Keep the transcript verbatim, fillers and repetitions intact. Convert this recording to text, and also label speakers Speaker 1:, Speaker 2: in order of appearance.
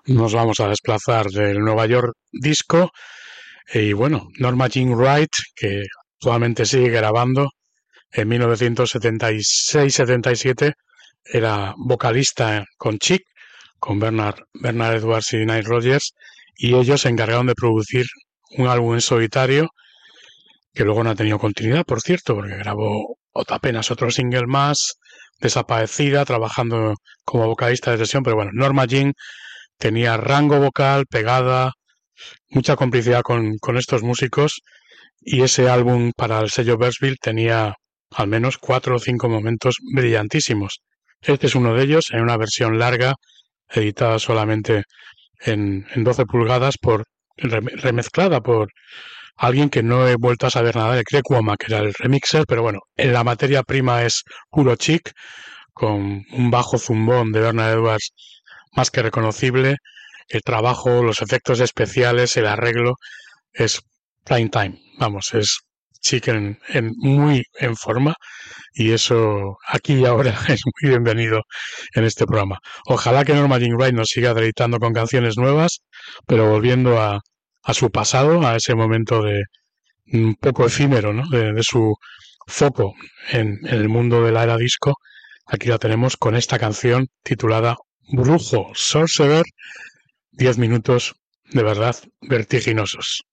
Speaker 1: Nos vamos a desplazar del Nueva York Disco y bueno, Norma Jean Wright, que actualmente sigue grabando, en mil novecientos setenta y seis setenta y siete era vocalista con Chic, con Bernard, Bernard Edwards y Nile Rodgers, y ellos se encargaron de producir un álbum en solitario que luego no ha tenido continuidad, por cierto, porque grabó apenas otro single más, desaparecida, trabajando como vocalista de sesión, pero bueno, Norma Jean tenía rango vocal, pegada, mucha complicidad con, con estos músicos, y ese álbum para el sello Bursville tenía al menos cuatro o cinco momentos brillantísimos. Este es uno de ellos, en una versión larga, editada solamente en, en doce pulgadas, por remezclada por alguien que no he vuelto a saber nada de, Greg Womack, que era el remixer, pero bueno, en la materia prima es puro Chic, con un bajo zumbón de Bernard Edwards más que reconocible. El trabajo, los efectos especiales, el arreglo es prime time, vamos, es Chic en, en muy en forma, y eso aquí y ahora es muy bienvenido en este programa. Ojalá que Norma Jean Wright nos siga deleitando con canciones nuevas, pero volviendo a, a su pasado, a ese momento de un poco efímero, ¿no? de, de su foco en, en el mundo de la era disco. Aquí la tenemos con esta canción titulada Brujo Sorcerer, diez minutos de verdad vertiginosos.